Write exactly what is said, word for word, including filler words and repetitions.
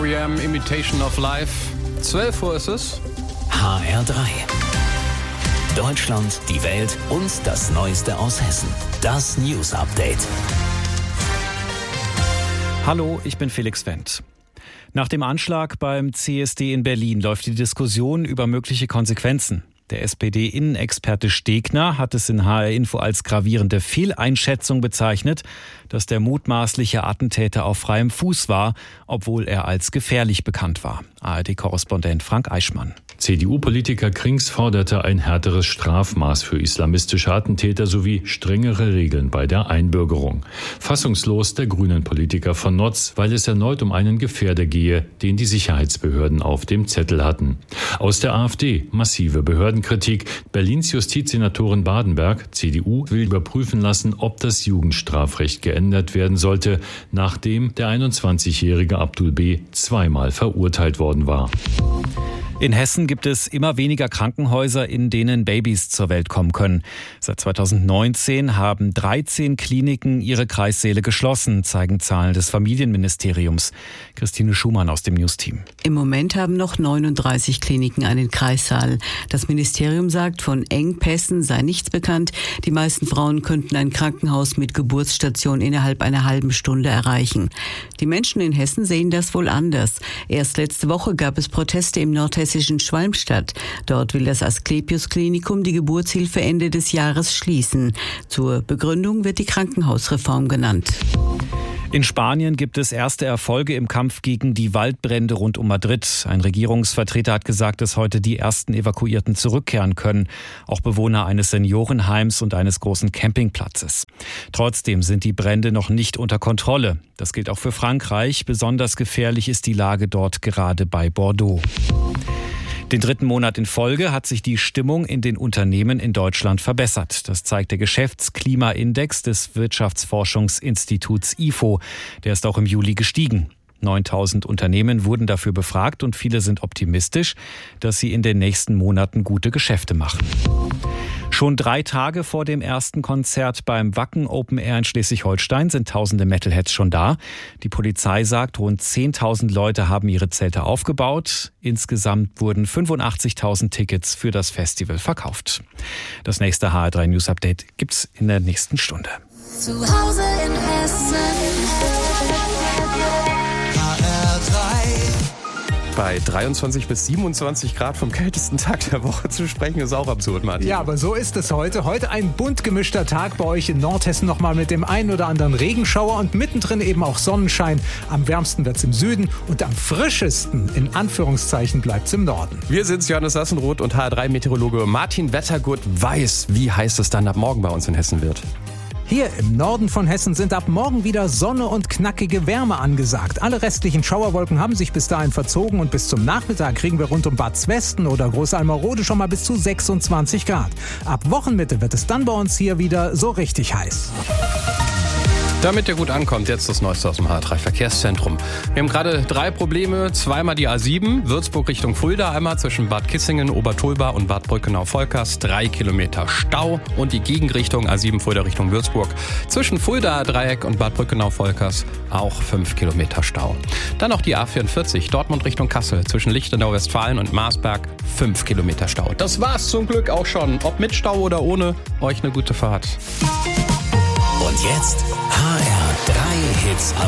R E M, Imitation of Life. zwölf Uhr ist es. H R drei. Deutschland, die Welt und das Neueste aus Hessen. Das News Update. Hallo, ich bin Felix Wendt. Nach dem Anschlag beim C S D in Berlin läuft die Diskussion über mögliche Konsequenzen. Der S P D-Innenexperte Stegner hat es in H R Info als gravierende Fehleinschätzung bezeichnet, dass der mutmaßliche Attentäter auf freiem Fuß war, obwohl er als gefährlich bekannt war. A R D-Korrespondent Frank Eichmann. C D U-Politiker Krings forderte ein härteres Strafmaß für islamistische Attentäter sowie strengere Regeln bei der Einbürgerung. Fassungslos der Grünen-Politiker von Notz, weil es erneut um einen Gefährder gehe, den die Sicherheitsbehörden auf dem Zettel hatten. Aus der AfD massive Behördenkritik. Berlins Justizsenatorin Badenberg, C D U, will überprüfen lassen, ob das Jugendstrafrecht geändert werden sollte, nachdem der einundzwanzigjährige Abdul B. zweimal verurteilt worden war. In Hessen gibt es immer weniger Krankenhäuser, in denen Babys zur Welt kommen können. Seit zweitausendneunzehn haben dreizehn Kliniken ihre Kreissäle geschlossen, zeigen Zahlen des Familienministeriums. Christine Schumann aus dem News-Team. Im Moment haben noch neununddreißig Kliniken einen Kreissaal. Das Ministerium sagt, von Engpässen sei nichts bekannt. Die meisten Frauen könnten ein Krankenhaus mit Geburtsstation innerhalb einer halben Stunde erreichen. Die Menschen in Hessen sehen das wohl anders. Erst letzte Woche gab es Proteste im Nordhessischen Schwalmstadt. Dort will das Asklepios-Klinikum die Geburtshilfe Ende des Jahres schließen. Zur Begründung wird die Krankenhausreform genannt. In Spanien gibt es erste Erfolge im Kampf gegen die Waldbrände rund um Madrid. Ein Regierungsvertreter hat gesagt, dass heute die ersten Evakuierten zurückkehren können. Auch Bewohner eines Seniorenheims und eines großen Campingplatzes. Trotzdem sind die Brände noch nicht unter Kontrolle. Das gilt auch für Frankreich. Besonders gefährlich ist die Lage dort gerade bei Bordeaux. Den dritten Monat in Folge hat sich die Stimmung in den Unternehmen in Deutschland verbessert. Das zeigt der Geschäftsklimaindex des Wirtschaftsforschungsinstituts I F O. Der ist auch im Juli gestiegen. neuntausend Unternehmen wurden dafür befragt und viele sind optimistisch, dass sie in den nächsten Monaten gute Geschäfte machen. Schon drei Tage vor dem ersten Konzert beim Wacken Open Air in Schleswig-Holstein sind tausende Metalheads schon da. Die Polizei sagt, rund zehntausend Leute haben ihre Zelte aufgebaut. Insgesamt wurden fünfundachtzigtausend Tickets für das Festival verkauft. Das nächste H R drei News Update gibt's in der nächsten Stunde. Zu Hause in Hessen. H R drei. Bei dreiundzwanzig bis siebenundzwanzig Grad vom kältesten Tag der Woche zu sprechen, ist auch absurd, Martin. Ja, aber so ist es heute. Heute ein bunt gemischter Tag bei euch in Nordhessen, nochmal mit dem einen oder anderen Regenschauer und mittendrin eben auch Sonnenschein. Am wärmsten wird's im Süden und am frischesten, in Anführungszeichen, bleibt's im Norden. Wir sind's, Johannes Sassenroth und H R drei Meteorologe Martin Wettergut weiß, wie heiß es dann ab morgen bei uns in Hessen wird. Hier im Norden von Hessen sind ab morgen wieder Sonne und knackige Wärme angesagt. Alle restlichen Schauerwolken haben sich bis dahin verzogen und bis zum Nachmittag kriegen wir rund um Bad Zwesten oder Großalmerode schon mal bis zu sechsundzwanzig Grad. Ab Wochenmitte wird es dann bei uns hier wieder so richtig heiß. Damit ihr gut ankommt, jetzt das Neueste aus dem H R drei Verkehrszentrum. Wir haben gerade drei Probleme. Zweimal die A sieben, Würzburg Richtung Fulda, einmal zwischen Bad Kissingen, Obertolba und Bad Brückenau-Volkers. Drei Kilometer Stau. Und die Gegenrichtung A sieben Fulda Richtung Würzburg. Zwischen Fulda Dreieck und Bad Brückenau-Volkers auch fünf Kilometer Stau. Dann noch die A vierundvierzig, Dortmund Richtung Kassel. Zwischen Lichtenau, Westfalen und Marsberg fünf Kilometer Stau. Das war's zum Glück auch schon. Ob mit Stau oder ohne, euch eine gute Fahrt. Und jetzt H R drei Hits am